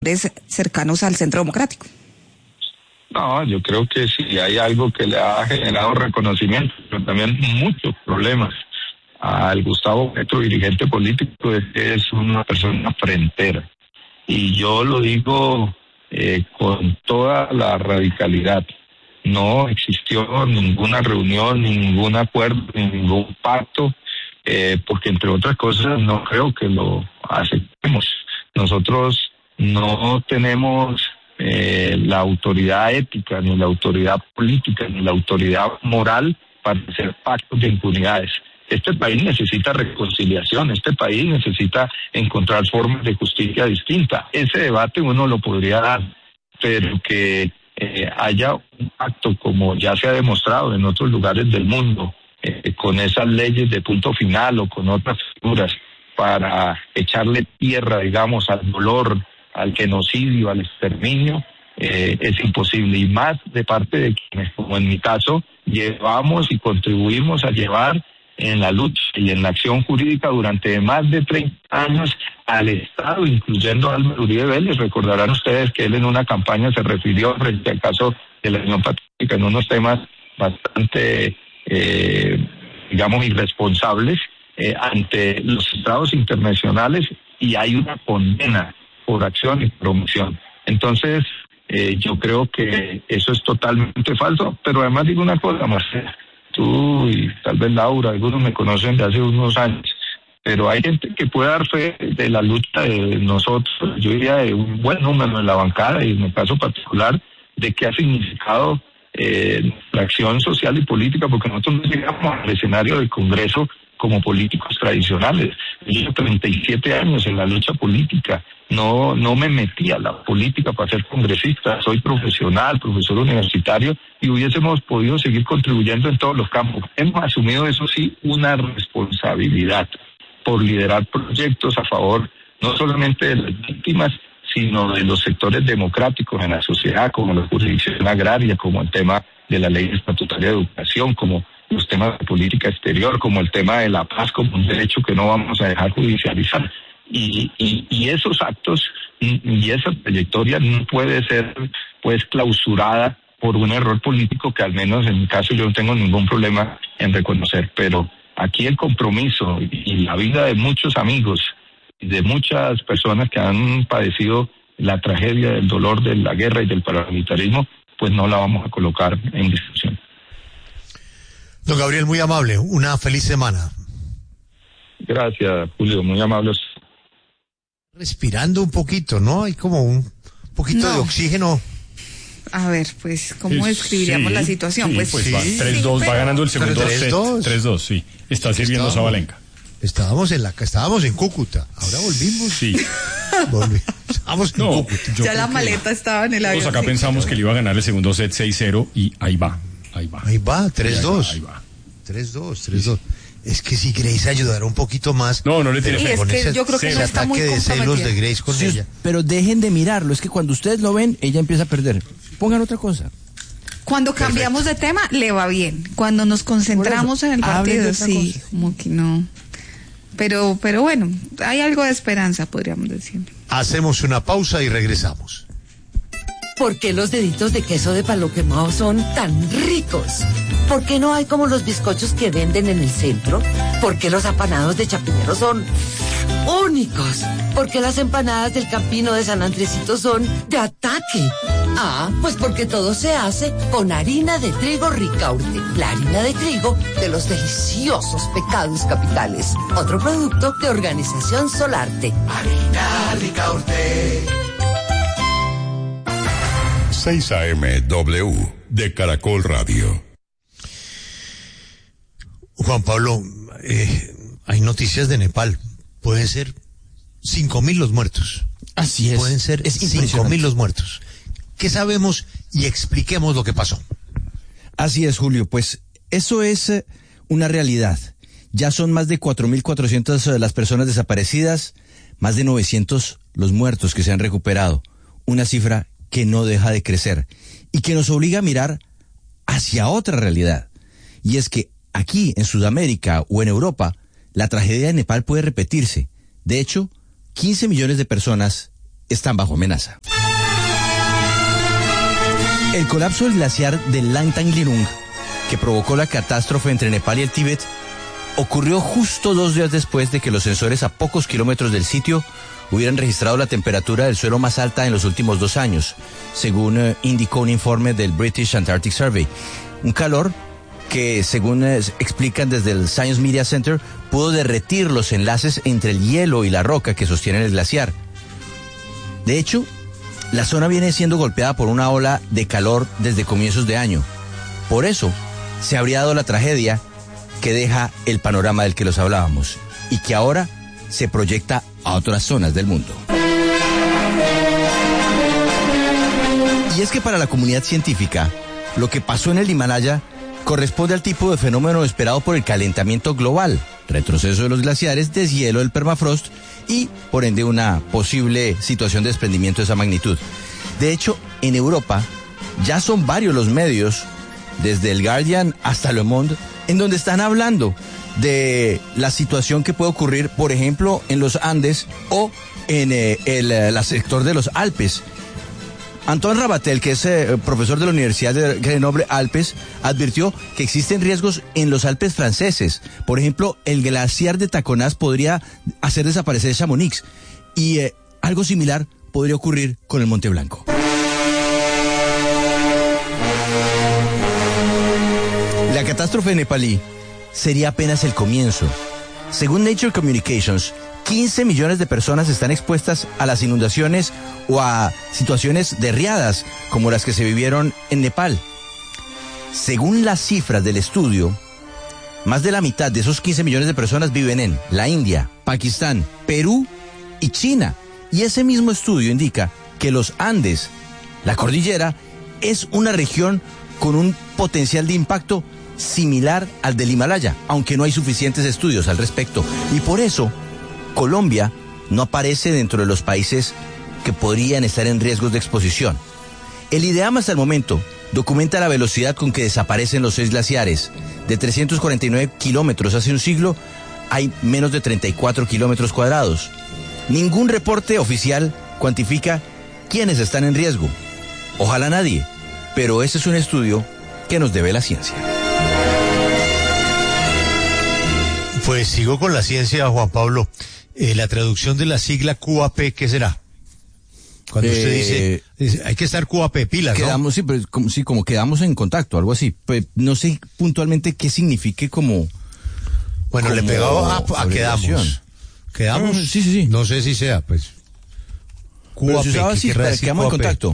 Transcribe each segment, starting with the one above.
cercanos al Centro Democrático. No, yo creo que sí hay algo que le ha generado reconocimiento, pero también muchos problemas al Gustavo Petro, dirigente político, es una persona frentera. Y yo lo digo con toda la radicalidad. No existió ninguna reunión, ningún acuerdo, ningún pacto, porque entre otras cosas no creo que lo aceptemos. Nosotros no tenemos la autoridad ética, ni la autoridad política, ni la autoridad moral para hacer pactos de impunidades. Este país necesita reconciliación, este país necesita encontrar formas de justicia distinta. Ese debate uno lo podría dar, pero que haya un pacto como ya se ha demostrado en otros lugares del mundo, con esas leyes de punto final o con otras figuras para echarle tierra, digamos, al dolor, al genocidio, al exterminio, es imposible. Y más de parte de quienes, como en mi caso, llevamos y contribuimos a llevar en la lucha y en la acción jurídica durante más de 30 años al Estado, incluyendo a Álvaro Uribe Vélez. Recordarán ustedes que él en una campaña se refirió frente al caso de la Unión Patriótica en unos temas bastante, digamos, irresponsables ante los tratados internacionales, y hay una condena por acción y por omisión. Entonces, yo creo que eso es totalmente falso, pero además digo una cosa, Marcela, tú y tal vez Laura, algunos me conocen de hace unos años, pero hay gente que puede dar fe de la lucha de nosotros, yo diría de un buen número en la bancada, y en el caso particular, de qué ha significado la acción social y política, porque nosotros no llegamos al escenario del Congreso como políticos tradicionales. Yo llevo 37 años en la lucha política, no me metí a la política para ser congresista, soy profesional, profesor universitario, y hubiésemos podido seguir contribuyendo en todos los campos. Hemos asumido, eso sí, una responsabilidad por liderar proyectos a favor no solamente de las víctimas, sino de los sectores democráticos en la sociedad, como la jurisdicción agraria, como el tema de la ley estatutaria de educación, como los temas de política exterior, como el tema de la paz como un derecho que no vamos a dejar judicializar. Y esos actos y esa trayectoria no puede ser pues clausurada por un error político que al menos en mi caso yo no tengo ningún problema en reconocer. Pero aquí el compromiso y la vida de muchos amigos, de muchas personas que han padecido la tragedia del dolor de la guerra y del paramilitarismo, pues no la vamos a colocar en discusión. Don Gabriel, muy amable, una feliz semana. Gracias, Julio, muy amable. Respirando un poquito, ¿no? Hay como un poquito de oxígeno. A ver, pues, ¿cómo describiríamos la situación? Sí, pues va 3-2, va ganando el segundo set. 3-2, sí. Está sirviendo Zabalenka. Estábamos en Cúcuta, ahora volvimos. Sí. Estábamos en Cúcuta. Ya la maleta estaba en el avión. Todos acá pensamos que le iba a ganar el segundo set 6-0 y ahí va, 3-2. Ahí va. 3-2. Es que si Grace ayudara un poquito más. No le tiene fe. Es que yo creo que no está muy de celos de Grace con ella. Pero dejen de mirarlo, es que cuando ustedes lo ven, ella empieza a perder. Pongan otra cosa. Cuando cambiamos de tema, le va bien. Cuando nos concentramos en el partido, sí, como que no. Pero bueno, hay algo de esperanza, podríamos decir. Hacemos una pausa y regresamos. ¿Por qué los deditos de queso de palo quemado son tan ricos? ¿Por qué no hay como los bizcochos que venden en el centro? ¿Por qué los apanados de Chapinero son únicos? ¿Por qué las empanadas del Campino de San Andresito son de ataque? Pues porque todo se hace con harina de trigo Ricaurte, la harina de trigo de los deliciosos Pecados Capitales. Otro producto de Organización Solarte. Harina Ricaurte. 6 AM W de Caracol Radio. Juan Pablo, hay noticias de Nepal. Pueden ser 5.000 los muertos. Así es. Pueden ser 5.000 los muertos. ¿Qué sabemos? Y expliquemos lo que pasó. Así es, Julio. Pues eso es una realidad. Ya son más de 4.400 las personas desaparecidas, más de 900 los muertos que se han recuperado. Una cifra que no deja de crecer y que nos obliga a mirar hacia otra realidad. Y es que aquí en Sudamérica o en Europa, la tragedia de Nepal puede repetirse. De hecho, 15 millones de personas están bajo amenaza. El colapso del glaciar del Langtang-Lirung, que provocó la catástrofe entre Nepal y el Tíbet, ocurrió justo 2 días después de que los sensores a pocos kilómetros del sitio hubieran registrado la temperatura del suelo más alta en los últimos 2 años, según indicó un informe del British Antarctic Survey. Un calor que, según explican desde el Science Media Center, pudo derretir los enlaces entre el hielo y la roca que sostienen el glaciar. De hecho, la zona viene siendo golpeada por una ola de calor desde comienzos de año. Por eso, se habría dado la tragedia que deja el panorama del que los hablábamos y que ahora se proyecta a otras zonas del mundo. Y es que para la comunidad científica, lo que pasó en el Himalaya corresponde al tipo de fenómeno esperado por el calentamiento global, retroceso de los glaciares, deshielo del permafrost y, por ende, una posible situación de desprendimiento de esa magnitud. De hecho, en Europa ya son varios los medios, desde el Guardian hasta Le Monde, en donde están hablando de la situación que puede ocurrir, por ejemplo, en los Andes o en el sector de los Alpes. Antoine Rabatel, que es profesor de la Universidad de Grenoble-Alpes, advirtió que existen riesgos en los Alpes franceses. Por ejemplo, el glaciar de Taconás podría hacer desaparecer Chamonix y algo similar podría ocurrir con el Monte Blanco. La catástrofe nepalí sería apenas el comienzo. Según Nature Communications, 15 millones de personas están expuestas a las inundaciones o a situaciones de riadas como las que se vivieron en Nepal. Según las cifras del estudio, más de la mitad de esos 15 millones de personas viven en la India, Pakistán, Perú y China. Y ese mismo estudio indica que los Andes, la cordillera, es una región con un potencial de impacto similar al del Himalaya, aunque no hay suficientes estudios al respecto. Y por eso, Colombia no aparece dentro de los países que podrían estar en riesgos de exposición. El IDEAM hasta el momento documenta la velocidad con que desaparecen los 6 glaciares. De 349 kilómetros hace un siglo, hay menos de 34 kilómetros cuadrados. Ningún reporte oficial cuantifica quiénes están en riesgo. Ojalá nadie, pero ese es un estudio que nos debe la ciencia. Pues sigo con la ciencia, Juan Pablo. La traducción de la sigla QAP, ¿qué será? Cuando usted dice, hay que estar QAP, pilas, quedamos, ¿no? Sí, pero como quedamos en contacto, algo así. Pues no sé puntualmente qué signifique como... Bueno, le pegaba a quedamos. ¿Quedamos? Sí. No sé si sea, pues. QAP, quedamos en contacto.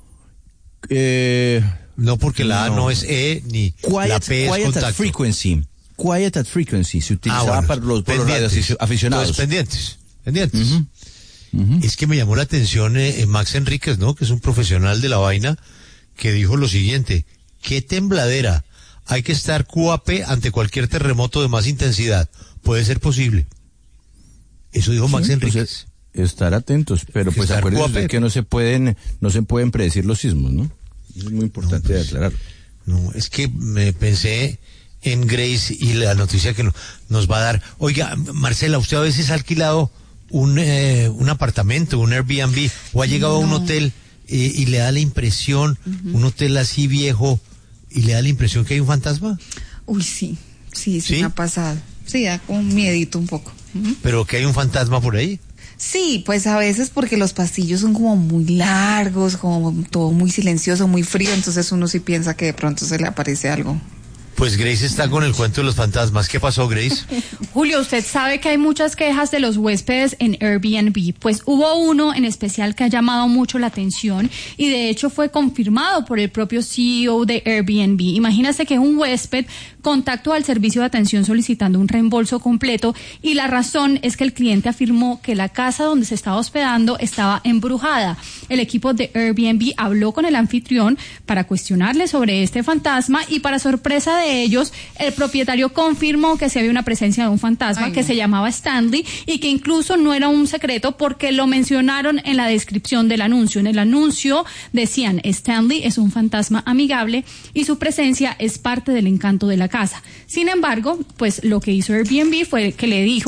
No, porque la A no es E, ni la P es contacto. Quiet at frequency se utilizaba para los radioaficionados. Entonces, pendientes. Es que me llamó la atención Max Enríquez, ¿no? Que es un profesional de la vaina, que dijo lo siguiente: qué tembladera, hay que estar QAP ante cualquier terremoto de más intensidad. Puede ser posible. Eso dijo Max Enríquez. Pues, estar atentos, pero pues acuérdense que no se pueden predecir los sismos, ¿no? Es muy importante aclarar. No, es que me pensé en Grace y la noticia que nos va a dar. Oiga, Marcela, ¿usted a veces ha alquilado un apartamento, un Airbnb, o ha llegado a un hotel y le da la impresión, un hotel así viejo, y le da la impresión que hay un fantasma? Uy, sí me ha pasado. Sí, da como un miedito un poco. ¿Pero que hay un fantasma por ahí? Sí, pues a veces porque los pasillos son como muy largos, como todo muy silencioso, muy frío, entonces uno sí piensa que de pronto se le aparece algo. Pues Grace está con el cuento de los fantasmas. ¿Qué pasó, Grace? Julio, usted sabe que hay muchas quejas de los huéspedes en Airbnb. Pues hubo uno en especial que ha llamado mucho la atención y de hecho fue confirmado por el propio CEO de Airbnb. Imagínese que un huésped contactó al servicio de atención solicitando un reembolso completo y la razón es que el cliente afirmó que la casa donde se estaba hospedando estaba embrujada. El equipo de Airbnb habló con el anfitrión para cuestionarle sobre este fantasma y para sorpresa de ellos, el propietario confirmó que se había una presencia de un fantasma que se llamaba Stanley y que incluso no era un secreto porque lo mencionaron en la descripción del anuncio. En el anuncio decían: Stanley es un fantasma amigable y su presencia es parte del encanto de la casa. Sin embargo, pues lo que hizo Airbnb fue que le dijo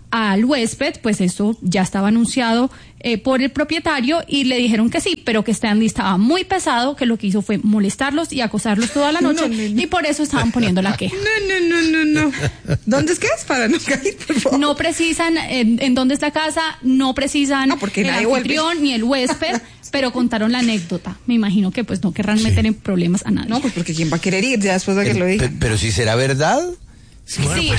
al huésped, pues esto ya estaba anunciado por el propietario y le dijeron que sí, pero que Stanley estaba muy pesado, que lo que hizo fue molestarlos y acosarlos toda la noche y por eso estaban poniendo la queja. No. ¿Dónde es que es? Para no caer, por favor. No precisan en dónde es la casa, no precisan porque el anfitrión ni el huésped, pero contaron la anécdota. Me imagino que pues no querrán meter en problemas a nadie. No, pues porque ¿quién va a querer ir ya después de que lo diga? Pero si será verdad. Sí,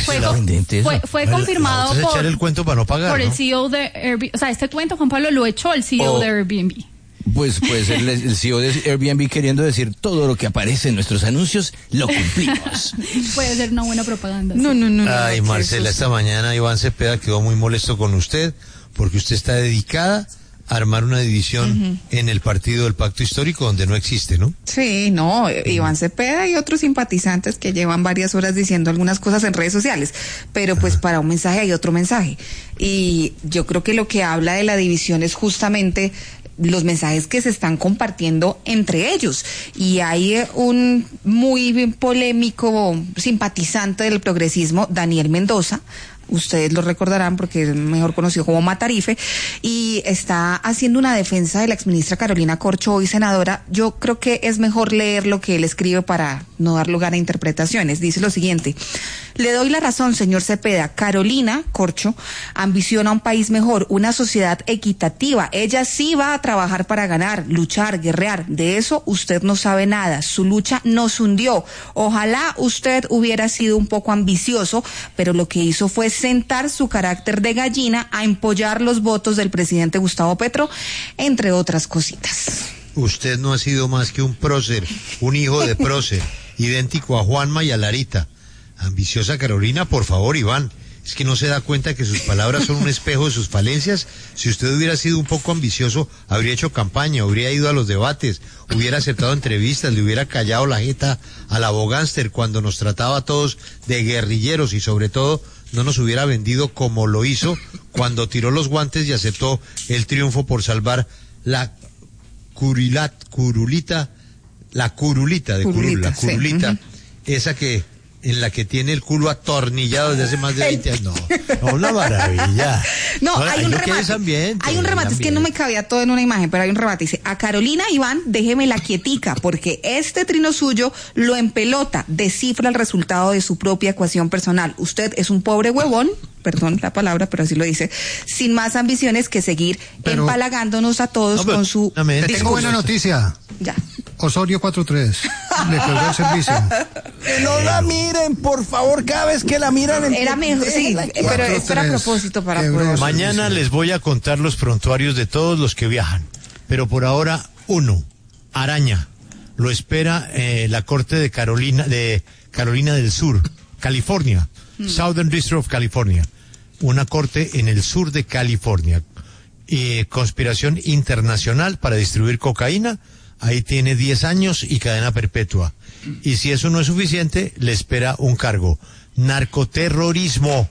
fue confirmado echar el cuento para no pagar, por ¿no? el CEO de Airbnb. O sea, este cuento, Juan Pablo, lo echó el CEO de Airbnb. Pues el CEO de Airbnb queriendo decir todo lo que aparece en nuestros anuncios, lo cumplimos. Puede ser una buena propaganda. No. Ay, Marcela, esta mañana Iván Cepeda quedó muy molesto con usted porque usted está dedicada a armar una división en el partido del Pacto Histórico donde no existe, ¿no? Sí, no, Iván Cepeda y otros simpatizantes que llevan varias horas diciendo algunas cosas en redes sociales, pero pues para un mensaje hay otro mensaje. Y yo creo que lo que habla de la división es justamente los mensajes que se están compartiendo entre ellos. Y hay un muy polémico simpatizante del progresismo, Daniel Mendoza, ustedes lo recordarán porque es mejor conocido como Matarife, y está haciendo una defensa de la exministra Carolina Corcho, hoy senadora. Yo creo que es mejor leer lo que él escribe para no dar lugar a interpretaciones. Dice lo siguiente: le doy la razón, señor Cepeda. Carolina Corcho ambiciona un país mejor, una sociedad equitativa. Ella sí va a trabajar para ganar, luchar, guerrear. De eso usted no sabe nada. Su lucha nos hundió. Ojalá usted hubiera sido un poco ambicioso, pero lo que hizo fue sentar su carácter de gallina a empollar los votos del presidente Gustavo Petro, entre otras cositas. Usted no ha sido más que un prócer, un hijo de prócer, idéntico a Juanma y a Larita. Ambiciosa Carolina, por favor, Iván, ¿es que no se da cuenta que sus palabras son un espejo de sus falencias? Si usted hubiera sido un poco ambicioso, habría hecho campaña, habría ido a los debates, hubiera aceptado entrevistas, le hubiera callado la jeta a la Bogánster cuando nos trataba a todos de guerrilleros y sobre todo no nos hubiera vendido como lo hizo cuando tiró los guantes y aceptó el triunfo por salvar la curulita, esa que en la que tiene el culo atornillado desde hace más de 20 años. No, una maravilla. No, hay un remate. Hay un remate, es que no me cabía todo en una imagen, pero hay un remate. Dice: a Carolina, Iván, déjeme la quietica, porque este trino suyo lo empelota, descifra el resultado de su propia ecuación personal. Usted es un pobre huevón, perdón la palabra, pero así lo dice, sin más ambiciones que seguir empalagándonos a todos con su discurso. Tengo buena noticia. Ya. Osorio 4-3. Le colgó el servicio. Que no la miren, por favor, cada vez que la miran. Era mejor, sí, pero esto era a propósito para poder. Mañana les voy a contar los prontuarios de todos los que viajan. Pero por ahora, Araña. Lo espera la corte de Carolina del Sur, California. Southern District of California. Una corte en el sur de California. Conspiración internacional para distribuir cocaína. Ahí tiene 10 años y cadena perpetua. Y si eso no es suficiente, le espera un cargo. Narcoterrorismo.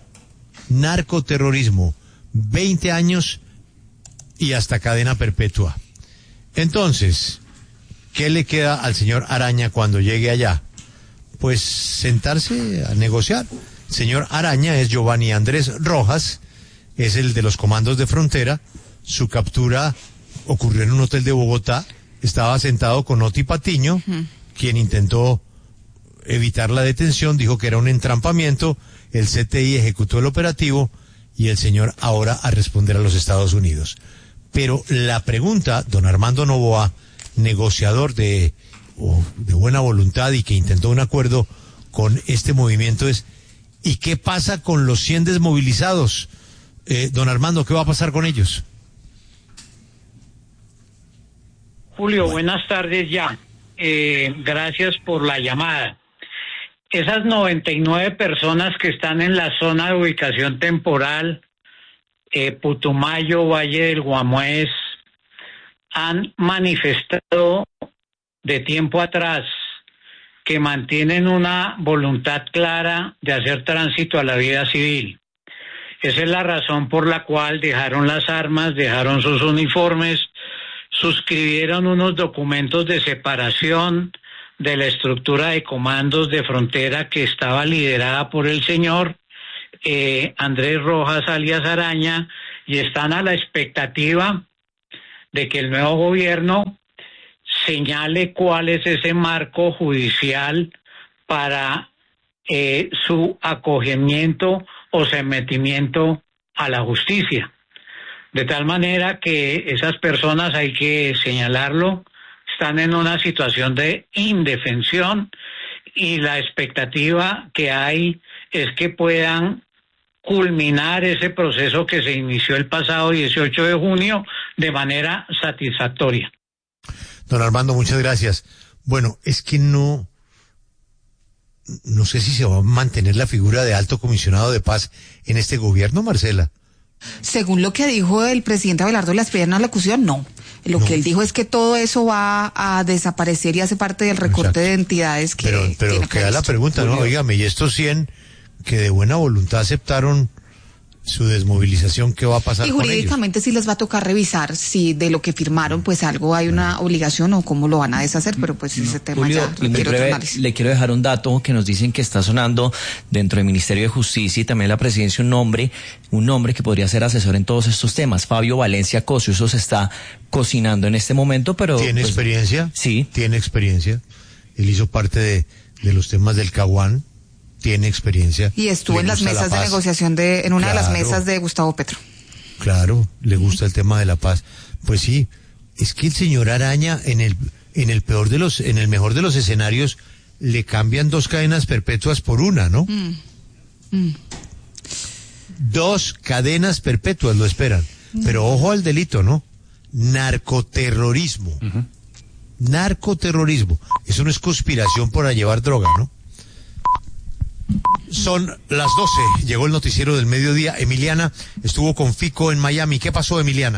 20 años y hasta cadena perpetua. Entonces, ¿qué le queda al señor Araña cuando llegue allá? Pues sentarse a negociar. Señor Araña es Giovanni Andrés Rojas, es el de los comandos de frontera. Su captura ocurrió en un hotel de Bogotá. Estaba sentado con Oti Patiño, quien intentó evitar la detención, dijo que era un entrampamiento, el CTI ejecutó el operativo y el señor ahora a responder a los Estados Unidos. Pero la pregunta, don Armando Noboa, negociador de buena voluntad y que intentó un acuerdo con este movimiento, es: ¿y qué pasa con los 100 desmovilizados? Don Armando, ¿qué va a pasar con ellos? Julio, buenas tardes ya. Gracias por la llamada. Esas 99 personas que están en la zona de ubicación temporal, Putumayo, Valle del Guamués, han manifestado de tiempo atrás que mantienen una voluntad clara de hacer tránsito a la vida civil. Esa es la razón por la cual dejaron las armas, dejaron sus uniformes, suscribieron unos documentos de separación de la estructura de comandos de frontera que estaba liderada por el señor Andrés Rojas alias Araña, y están a la expectativa de que el nuevo gobierno señale cuál es ese marco judicial para su acogimiento o sometimiento a la justicia. De tal manera que esas personas, hay que señalarlo, están en una situación de indefensión, y la expectativa que hay es que puedan culminar ese proceso que se inició el pasado 18 de junio de manera satisfactoria. Don Armando, muchas gracias. Bueno, es que no sé si se va a mantener la figura de alto comisionado de paz en este gobierno, Marcela. Según lo que dijo el presidente Abelardo Lasprilla en la locución, no. Lo que él dijo es que todo eso va a desaparecer y hace parte del recorte de entidades que pero queda la pregunta, ¿no? Óigame, y estos 100 que de buena voluntad aceptaron su desmovilización, ¿qué va a pasar con ellos? Y jurídicamente sí les va a tocar revisar si de lo que firmaron pues algo hay una obligación o cómo lo van a deshacer, pero pues ese tema Julio, ya requiere otro análisis. Le quiero dejar un dato que nos dicen que está sonando dentro del Ministerio de Justicia y también la Presidencia un nombre que podría ser asesor en todos estos temas, Fabio Valencia Cosio. Eso se está cocinando en este momento, pero... ¿Tiene experiencia? Sí. Tiene experiencia. Él hizo parte de los temas del Caguán. Tiene experiencia. Y estuvo en las mesas de negociación en una de las mesas de Gustavo Petro. Claro, le gusta el tema de la paz. Pues sí, es que el señor Araña en el mejor de los escenarios le cambian 2 cadenas perpetuas por una, ¿no? 2 cadenas perpetuas lo esperan. Pero ojo al delito, ¿no? Narcoterrorismo. Narcoterrorismo. Eso no es conspiración para llevar droga, ¿no? Son las 12, llegó el noticiero del mediodía. Emiliana estuvo con Fico en Miami. ¿Qué pasó, Emiliana?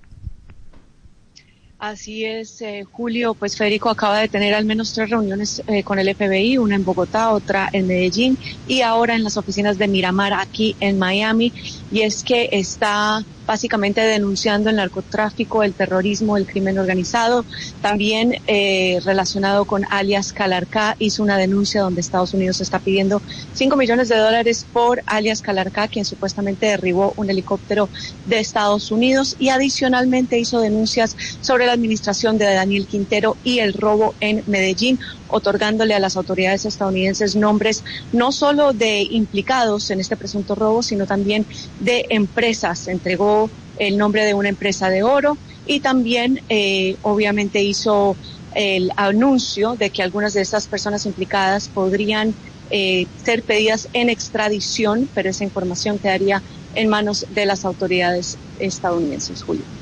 Así es, Julio, pues Federico acaba de tener al menos 3 reuniones con el FBI, una en Bogotá, otra en Medellín y ahora en las oficinas de Miramar aquí en Miami, y es que está básicamente denunciando el narcotráfico, el terrorismo, el crimen organizado. También relacionado con alias Calarcá, hizo una denuncia donde Estados Unidos está pidiendo $5 millones por alias Calarcá, quien supuestamente derribó un helicóptero de Estados Unidos, y adicionalmente hizo denuncias sobre la administración de Daniel Quintero y el robo en Medellín, otorgándole a las autoridades estadounidenses nombres no solo de implicados en este presunto robo, sino también de empresas. Entregó el nombre de una empresa de oro y también obviamente hizo el anuncio de que algunas de estas personas implicadas podrían ser pedidas en extradición, pero esa información quedaría en manos de las autoridades estadounidenses, Julio.